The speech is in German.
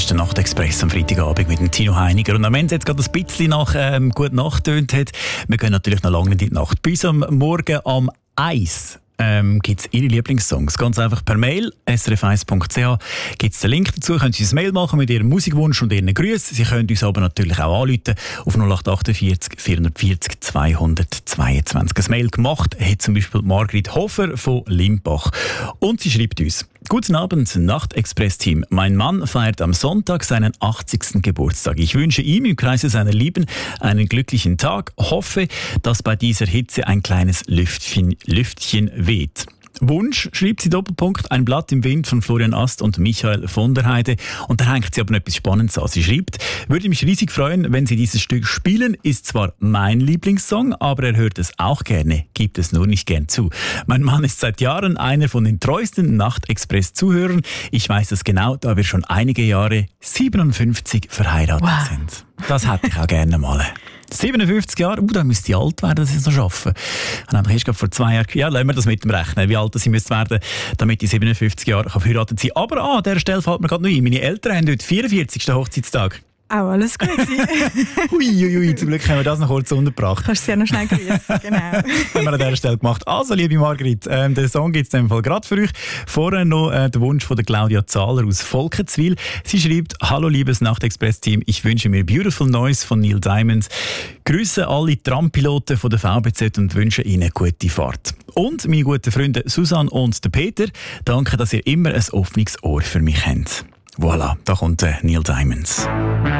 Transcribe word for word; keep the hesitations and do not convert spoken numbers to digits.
ist der Nachtexpress am Freitagabend mit dem Tino Heiniger. Und wenn es jetzt gerade ein bisschen nach ähm, «Gute Nacht» tönt hat, wir gehen natürlich noch lange nicht in die Nacht. Bis am Morgen am eins ähm, gibt es Ihre Lieblingssongs. Ganz einfach per Mail, s r f eins punkt c h gibt es den Link dazu. Können Sie ein Mail machen mit Ihrem Musikwunsch und Ihren Grüßen. Sie können uns aber natürlich auch anrufen auf null acht achtundvierzig vierhundertvierzig zweihundertzweiundzwanzig. Ein Mail gemacht hat zum Beispiel Margrit Hofer von Limbach. Und sie schreibt uns: Guten Abend, Nachtexpress-Team. Mein Mann feiert am Sonntag seinen achtzigsten Geburtstag. Ich wünsche ihm im Kreise seiner Lieben einen glücklichen Tag. Hoffe, dass bei dieser Hitze ein kleines Lüftchen, Lüftchen weht. Wunsch, schreibt sie Doppelpunkt, ein Blatt im Wind von Florian Ast und Michael von der Heide. Und da hängt sie aber noch etwas Spannendes an. Sie schreibt: Würde mich riesig freuen, wenn Sie dieses Stück spielen. Ist zwar mein Lieblingssong, aber er hört es auch gerne, gibt es nur nicht gern zu. Mein Mann ist seit Jahren einer von den treuesten Nachtexpress-Zuhörern. Ich weiß das genau, da wir schon einige Jahre siebenundfünfzig verheiratet wow. sind. Das hätte ich auch gerne mal. siebenundfünfzig Jahre, uh, da müsste ich alt werden, dass ich es noch schaffe. Ich habe erst vor zwei Jahren, ja, lassen wir das mit dem rechnen, wie alt ich müsste werden, damit ich siebenundfünfzig Jahre verheiratet sein kann. Aber an dieser Stelle fällt mir gerade noch ein, meine Eltern haben heute vierundvierzigsten Hochzeitstag. Auch alles gut. Ui, ui, zum Glück haben wir das noch kurz untergebracht. Kannst du sie ja noch schnell grüßen, genau. Haben wir an dieser Stelle gemacht. Also, liebe Margrit, ähm, den Song gibt es in dem Fall gerade für euch. Vorher noch äh, der Wunsch von der Claudia Zahler aus Volkenswil. Sie schreibt: Hallo, liebes Nachtexpress-Team, ich wünsche mir Beautiful Noise von Neil Diamond. Grüße alle Trampiloten von der V B Z und wünsche ihnen gute Fahrt. Und meine guten Freunde Susanne und der Peter, danke, dass ihr immer ein offenes Ohr für mich habt. Voilà, da kommt äh, Neil Diamond.